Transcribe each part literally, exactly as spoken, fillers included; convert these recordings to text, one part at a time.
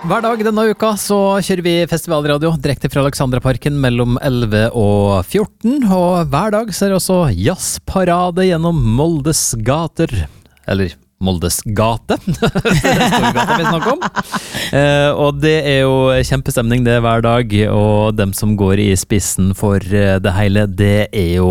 Hver dag denne uka så kjører vi festivalradio direkte fra Alexandraparken mellom elleve og fjorten, og hver dag så er det også jazzparade gjennom Moldes gater, eller Moldes gate, Storgata vi snakker om. Eh, og det er jo kjempestemning det hver dag, og dem som går i spissen for det hele, det er jo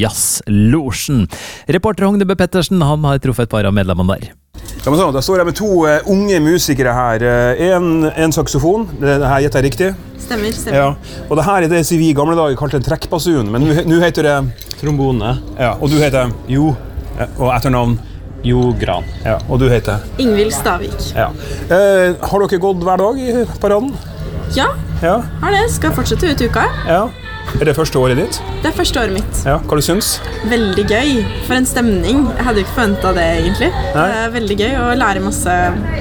Jazzlosjen. Reporter Hognebø Pettersen, han har truffet et par av medlemmene der. Ja, men så, da står jeg med to uh, unge musikere her. En, en saksofon, det, det her gjetter jeg riktig. Stemmer, stemmer. Ja. Og det her er det som vi i gamle dager kalte en trekkbasun, men nå heter det... Trombone. Ja, og du heter? Jo. Ja, og etternavn? Jo Gran. Ja, og du heter? Ingvild Stavik. Ja. Uh, har dere gått hver dag i paraden? Ja, Ja. har det. Skal fortsette ut uka. Ja. Er det første året ditt? Det er første året mitt. Ja, hva du syns? Veldig gøy. For en stemning. Jeg hadde jo ikke forventet det egentlig. Nei. Det er veldig gøy å lære masse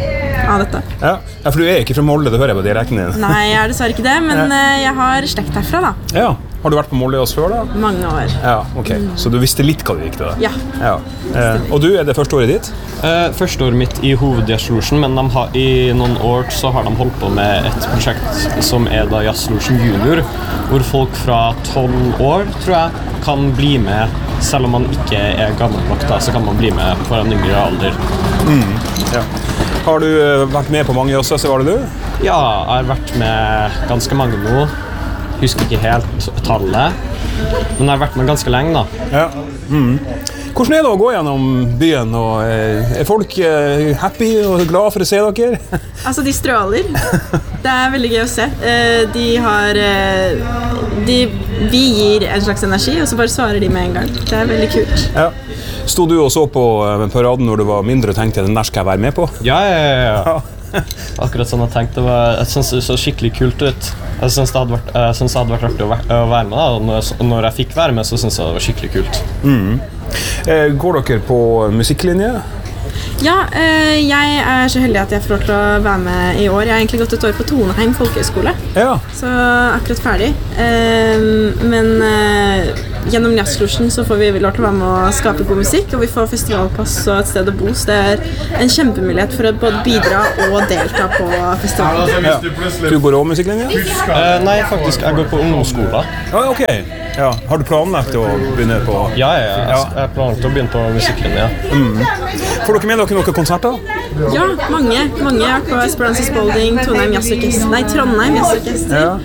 av dette. Ja, ja for du er ikke fra Molde, det hører jeg på dialekten din. Nei, jeg er dessverre ikke det, men eh, jeg har slekt herfra da. Ja, har du vært på Molde oss før da? Mange år. Ja, ok. Så du visste litt hva du gikk til da? Ja. Ja. Eh, og du, er det første året ditt? Eh, første året mitt i hovedjazzlosjen, men de har, i noen år så har de holdt på med et prosjekt som er da Jazzlosjen Junior, hvor folk fra tolv år, tror jeg, kan bli med, selv om man ikke er gammel nok da, så kan man bli med på en yngre alder. Mm. Ja. Har du uh, vært med på mange jazzfestivaler, du? Ja, jeg har vært med ganske mange nå. Husker ikke helt tallet, men jeg har vært med ganske lenge da. Ja. Mm. Hvordan er det å gå gjennom byen, og uh, er folk uh, happy og glad for å se dere? Altså, de stråler. Det er veldig gøy å se. Eh, De har eh, de, Vi gir en slags energi, og så bare svarer de med en gang. Det er veldig kult. Ja. Stod du og så på uh, paraden når du var mindre og tenkte, den der skal jeg være med på? Ja, ja, ja, ja. Akkurat sånn jeg tenkte. Det var, jeg synes det så skikkelig kult ut. Jeg synes det hadde vært, jeg synes det hadde vært artig å være, å være med da, og når, og når jeg fikk være med, så synes jeg det var skikkelig kult. Mm. Eh, går dere på musikklinje? Ja, eh, jeg er så heldig at jeg får lov til å være med i år. Jeg har egentlig gått et år på Toneheim folkehøgskole, Ja. så akkurat ferdig. Eh, men eh, gjennom Jazzlosjen så får vi lov til å være med å skape god musikk, og vi får festivalpass og et sted å bo, så det er en kjempemulighet for å både bidra og delta på festivalen. Ja. Du går også musikklinje? Eh, nei, faktisk, jeg går på ungdomsskolen. Ja, ok. Ja. Har du planlagt å begynne på? Ja, ja, ja. Jeg, jeg planlagt å begynne på musikklinja. Mm. Får dere med dere noen konserter? Ja, mange. mange. Jeg har vært på Esperanza Spalding, Trondheim Jazzorkester, nei, Trondheim Jazzorkester, Ja.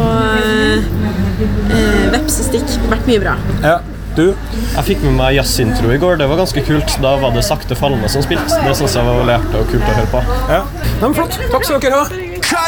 og eh, Vepsestikk. Vært mye bra. Ja. Du? Jeg fikk med meg jazzintro i går, det var ganske kult. Da var det Sakte Fallende som spilte. Det synes jeg var veldig artig og kult å høre på. Ja. Nei, men flott. Takk skal dere ha.